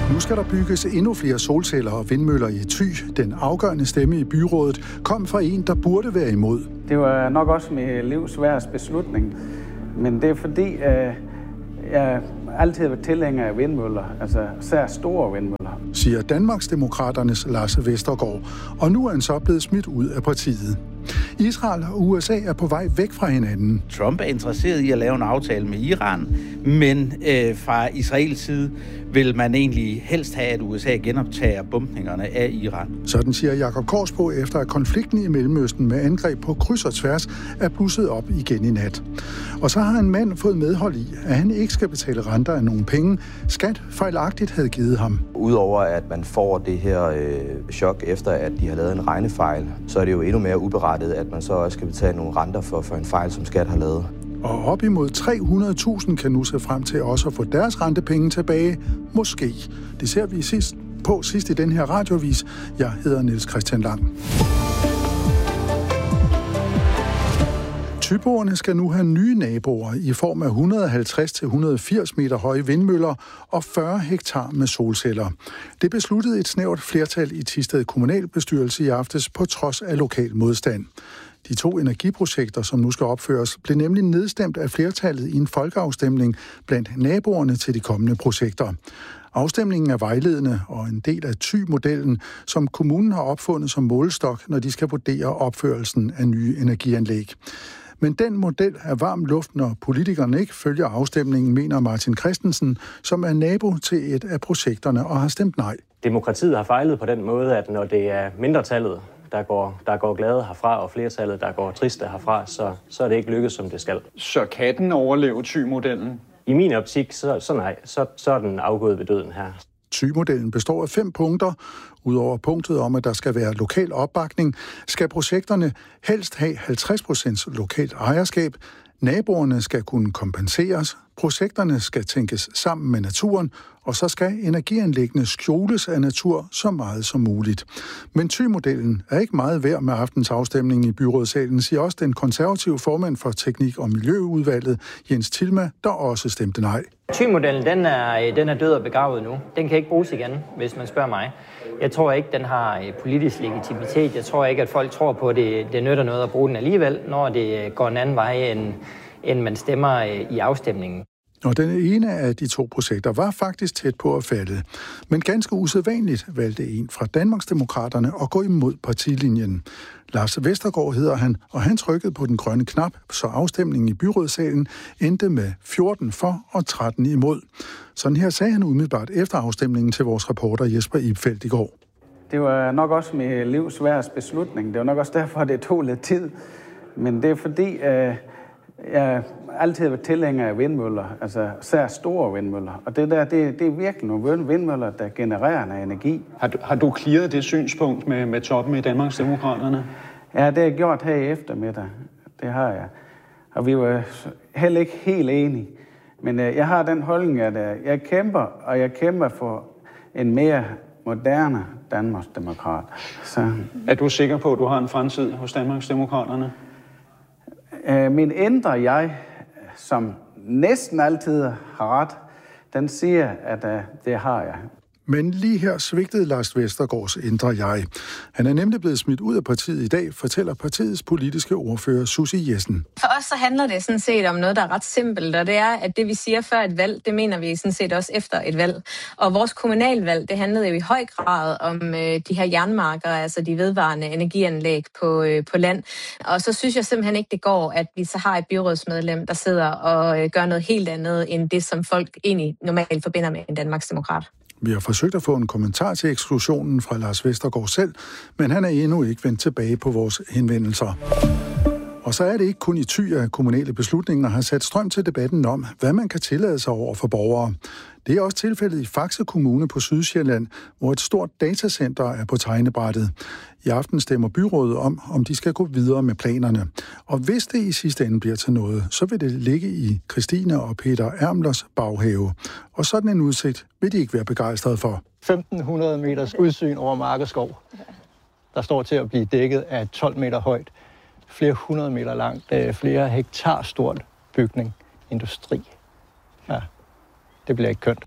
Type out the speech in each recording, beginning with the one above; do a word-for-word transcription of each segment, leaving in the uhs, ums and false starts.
Nu skal der bygges endnu flere solceller og vindmøller i Thy. Den afgørende stemme i byrådet kom fra en, der burde være imod. Det var nok også mit livs sværeste beslutning, men det er fordi, at jeg altid har været tilhænger af vindmøller, altså især store vindmøller. Siger Danmarksdemokraternes Lars Vestergaard, og nu er han så blevet smidt ud af partiet. Israel og U S A er på vej væk fra hinanden. Trump er interesseret i at lave en aftale med Iran, men øh, fra Israels side vil man egentlig helst have, at U S A genoptager bombningerne af Iran. Sådan siger Jakob Korsbo, efter at konflikten i Mellemøsten med angreb på kryds og tværs er blusset op igen i nat. Og så har en mand fået medhold i, at han ikke skal betale renter af nogen penge, skat fejlagtigt havde givet ham. Udover at man får det her øh, chok efter, at de har lavet en regnefejl, så er det jo endnu mere uberettiget, at man så også skal betale nogle renter for, for en fejl, som skat har lavet. Og op imod tre hundrede tusind kan nu se frem til også at få deres rentepenge tilbage. Måske. Det ser vi sidst på sidst i den her radioavis. Jeg hedder Niels Christian Lang. Thyboerne skal nu have nye naboer i form af et hundrede og halvtreds til et hundrede og firs meter høje vindmøller og fyrre hektar med solceller. Det besluttede et snævert flertal i Thisted kommunalbestyrelse i aftes på trods af lokal modstand. De to energiprojekter, som nu skal opføres, blev nemlig nedstemt af flertallet i en folkeafstemning blandt naboerne til de kommende projekter. Afstemningen er vejledende og en del af Thy-modellen, som kommunen har opfundet som målestok, når de skal vurdere opførelsen af nye energianlæg. Men den model er varm luft, når politikerne ikke følger afstemningen, mener Martin Christensen, som er nabo til et af projekterne og har stemt nej. Demokratiet har fejlet på den måde, at når det er mindretallet, der går, der går glade herfra, og flertallet, der går triste herfra, så, så er det ikke lykkedes, som det skal. Så kan den overleve Thy-modellen? I min optik, så, så nej, så, så er den afgået ved døden her. Thy-modellen består af fem punkter. Udover punktet om, at der skal være lokal opbakning, skal projekterne helst have halvtreds procent lokalt ejerskab. Naboerne skal kunne kompenseres. Projekterne skal tænkes sammen med naturen, og så skal energianlæggene skjules af natur så meget som muligt. Men Thy-modellen er ikke meget værd med aftens afstemning i byrådssalen, siger også den konservative formand for Teknik- og Miljøudvalget, Jens Tilma, der også stemte nej. Thy-modellen, den er, den er død og begravet nu. Den kan ikke bruges igen, hvis man spørger mig. Jeg tror ikke, den har politisk legitimitet. Jeg tror ikke, at folk tror på, at det, det nytter noget at bruge den alligevel, når det går en anden vej, end, end man stemmer i afstemningen. Og den ene af de to projekter var faktisk tæt på at falde. Men ganske usædvanligt valgte en fra Danmarksdemokraterne at gå imod partilinjen. Lars Vestergaard hedder han, og han trykkede på den grønne knap, så afstemningen i byrådssalen endte med fjorten for og tretten imod. Sådan her sagde han umiddelbart efter afstemningen til vores reporter Jesper Ibfeldt i går. Det var nok også mit livs sværeste beslutning. Det var nok også derfor, det tog lidt tid. Men det er fordi, at jeg altid har været tilhænger af vindmøller, altså især store vindmøller. Og det der, det, det er virkelig nogle vindmøller, der genererer noget energi. Har du, har du clearet det synspunkt med, med toppen i Danmarksdemokraterne? Ja, det har jeg gjort her i eftermiddag. Det har jeg. Og vi var heller ikke helt enige. Men jeg har den holdning, at jeg kæmper, og jeg kæmper for en mere moderne Danmarksdemokrat. Så. Er du sikker på, at du har en fremtid hos Danmarksdemokraterne? Min indre jeg, som næsten altid har ret, den siger, at uh, det har jeg. Men lige her svigtede Lars Vestergaards indre jeg. Han er nemlig blevet smidt ud af partiet i dag, fortæller partiets politiske ordfører Susie Jessen. For os så handler det sådan set om noget, der er ret simpelt, og det er, at det vi siger før et valg, det mener vi sådan set også efter et valg. Og vores kommunalvalg, det handlede jo i høj grad om øh, de her jernmarker, altså de vedvarende energianlæg på, øh, på land. Og så synes jeg simpelthen ikke, det går, at vi så har et byrådsmedlem, der sidder og øh, gør noget helt andet, end det, som folk egentlig normalt forbinder med en Danmarksdemokrat. Vi har forsøgt at få en kommentar til eksklusionen fra Lars Vestergaard selv, men han er endnu ikke vendt tilbage på vores henvendelser. Og så er det ikke kun i Thy, at kommunale beslutninger har sat strøm til debatten om, hvad man kan tillade sig over for borgere. Det er også tilfældet i Faxe Kommune på Sydsjælland, hvor et stort datacenter er på tegnebrættet. I aften stemmer byrådet om, om de skal gå videre med planerne. Og hvis det i sidste ende bliver til noget, så vil det ligge i Christine og Peter Ermlers baghave. Og sådan en udsigt vil de ikke være begejstrede for. femten hundrede meters udsyn over mark og skov, der står til at blive dækket af tolv meter højt, flere hundrede meter langt, flere hektar stort bygning, industri. Ja, det bliver ikke kønt.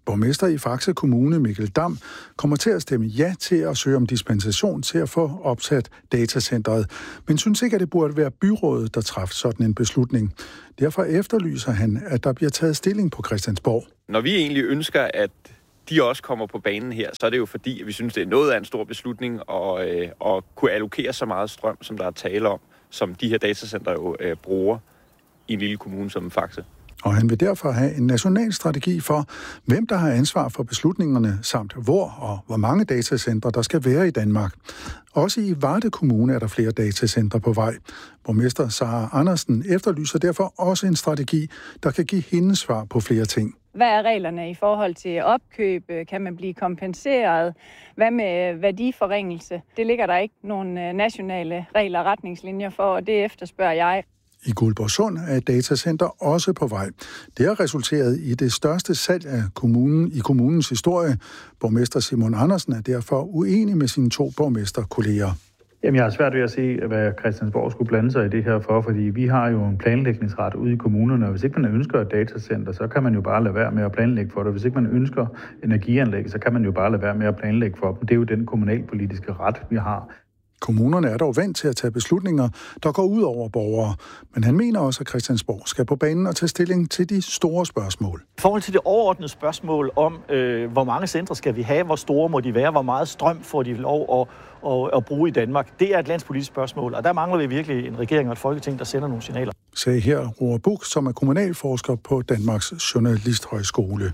Borgmester i Faxe Kommune, Mikkel Dam, kommer til at stemme ja til at søge om dispensation til at få opsat datacentret, men synes ikke, at det burde være byrådet, der træffer sådan en beslutning. Derfor efterlyser han, at der bliver taget stilling på Christiansborg. Når vi egentlig ønsker, at de også kommer på banen her, så er det jo fordi, at vi synes, det er noget af en stor beslutning at, øh, at kunne allokere så meget strøm, som der er tale om, som de her datacenter jo øh, bruger i en lille kommune som Faxe. Og han vil derfor have en national strategi for, hvem der har ansvar for beslutningerne, samt hvor og hvor mange datacentre der skal være i Danmark. Også i Varde Kommune er der flere datacentre på vej. Borgmester Sara Andersen efterlyser derfor også en strategi, der kan give hende svar på flere ting. Hvad er reglerne i forhold til opkøb? Kan man blive kompenseret? Hvad med værdiforringelse? Det ligger der ikke nogen nationale regler og retningslinjer for, og det efterspørger jeg. I Guldborgsund er et datacenter også på vej. Det har resulteret i det største salg af kommunen i kommunens historie. Borgmester Simon Andersen er derfor uenig med sine to borgmesterkolleger. Jamen, jeg har svært ved at se, hvad Christiansborg skulle blande sig i det her for, fordi vi har jo en planlægningsret ude i kommunerne, og hvis ikke man ønsker et datacenter, så kan man jo bare lade være med at planlægge for det. Hvis ikke man ønsker energianlæg, så kan man jo bare lade være med at planlægge for dem. Det er jo den kommunalpolitiske ret, vi har. Kommunerne er dog vant til at tage beslutninger, der går ud over borgere. Men han mener også, at Christiansborg skal på banen og tage stilling til de store spørgsmål. I forhold til det overordnede spørgsmål om, øh, hvor mange centre skal vi have, hvor store må de være, hvor meget strøm får de lov at, at, at bruge i Danmark, det er et landspolitisk spørgsmål, og der mangler vi virkelig en regering og et folketing, der sender nogle signaler. Sagde her Roar Buch, som er kommunalforsker på Danmarks Journalisthøjskole.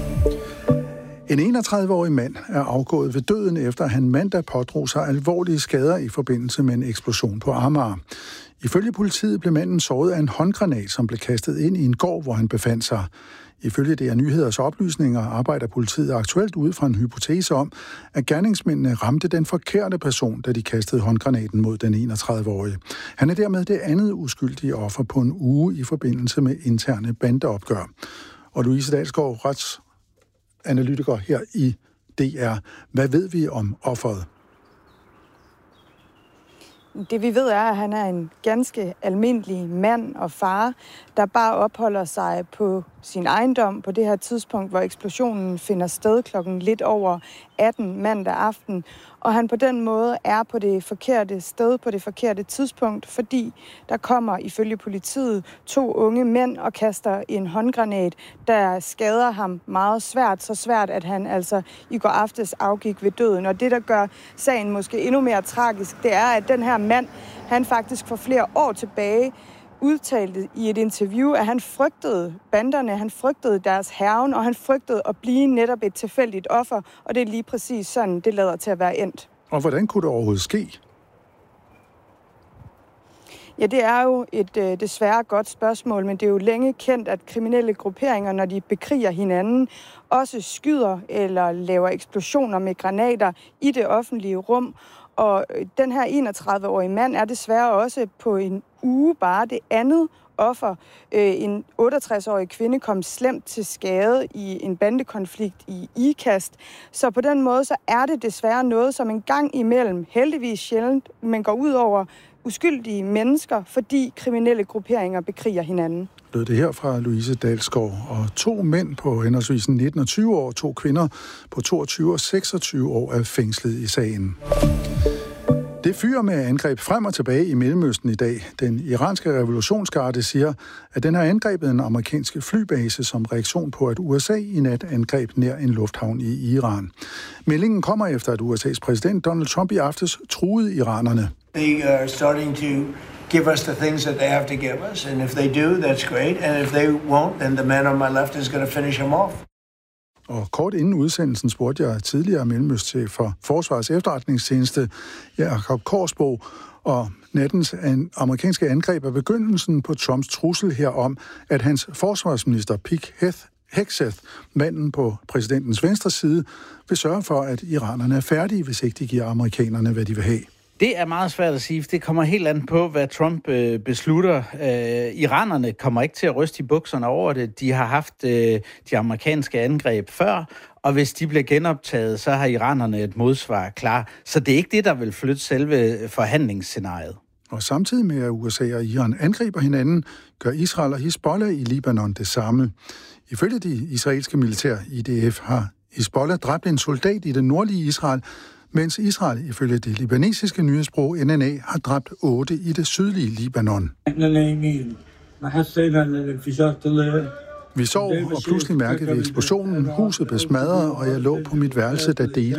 En enogtredive-årig mand er afgået ved døden, efter han mandag pådrog sig alvorlige skader i forbindelse med en eksplosion på Amager. Ifølge politiet blev manden såret af en håndgranat, som blev kastet ind i en gård, hvor han befandt sig. Ifølge D R Nyheders oplysninger arbejder politiet aktuelt ud fra en hypotese om, at gerningsmændene ramte den forkerte person, da de kastede håndgranaten mod den enogtredive-årige. Han er dermed det andet uskyldige offer på en uge i forbindelse med interne bandeopgør. Og Louise Dalsgaard, rets analytiker her i D R. Hvad ved vi om offeret? Det vi ved er, at han er en ganske almindelig mand og far, der bare opholder sig på sin ejendom på det her tidspunkt, hvor eksplosionen finder sted klokken lidt over atten mandag aften. Og han på den måde er på det forkerte sted på det forkerte tidspunkt, fordi der kommer ifølge politiet to unge mænd og kaster en håndgranat, der skader ham meget svært, så svært, at han altså i går aftes afgik ved døden. Og det, der gør sagen måske endnu mere tragisk, det er, at den her mand, han faktisk for flere år tilbage udtalte i et interview, at han frygtede banderne, han frygtede deres hærgen, og han frygtede at blive netop et tilfældigt offer, og det er lige præcis sådan, det lader til at være endt. Og hvordan kunne det overhovedet ske? Ja, det er jo et øh, desværre godt spørgsmål, men det er jo længe kendt, at kriminelle grupperinger, når de bekriger hinanden, også skyder eller laver eksplosioner med granater i det offentlige rum. Og den her enogtredive-årige mand er desværre også på en uge bare det andet offer. En otteogtres-årig kvinde kom slemt til skade i en bandekonflikt i Ikast. Så på den måde så er det desværre noget, som en gang imellem, heldigvis sjældent, men går ud over uskyldige mennesker, fordi kriminelle grupperinger bekriger hinanden. Lød det her fra Louise Dalsgaard. Og to mænd på henholdsvis nitten og tyve år, to kvinder på toogtyve og seksogtyve år er fængslet i sagen. Det fyrer med angreb frem og tilbage i Mellemøsten i dag. Den iranske revolutionsgarde siger, at den har angrebet en amerikansk flybase som reaktion på, at U S A i nat angreb nær en lufthavn i Iran. Meldingen kommer efter, at U S A's præsident Donald Trump i aftes truede iranerne. They are starting to give us the things that they have to give us, and if they do, that's great, and if they won't, then the man on my left is going to finish them off. Og kort inden udsendelsen spurgte jeg tidligere mellemøstchef for Forsvarets efterretningstjeneste, Jakob Korsbo, og nattens amerikanske angreb er begyndelsen på Trumps trussel her om, at hans forsvarsminister Pete Hegseth, manden på præsidentens venstre side, vil sørge for, at iranerne er færdige, hvis ikke de giver amerikanerne, hvad de vil have. Det er meget svært at sige, for det kommer helt an på, hvad Trump øh, beslutter. Øh, iranerne kommer ikke til at ryste i bukserne over det. De har haft øh, de amerikanske angreb før, og hvis de bliver genoptaget, så har iranerne et modsvar klar. Så det er ikke det, der vil flytte selve forhandlingsscenariet. Og samtidig med, at U S A og Iran angriber hinanden, gør Israel og Hizbollah i Libanon det samme. Ifølge de israelske militær I D F har Hizbollah dræbt en soldat i det nordlige Israel, mens Israel ifølge det libanesiske nyhedsbureau N N A har dræbt otte i det sydlige Libanon. Vi sov, og pludselig mærkede vi eksplosionen. Huset blev smadret, og jeg lå på mit værelse, da dele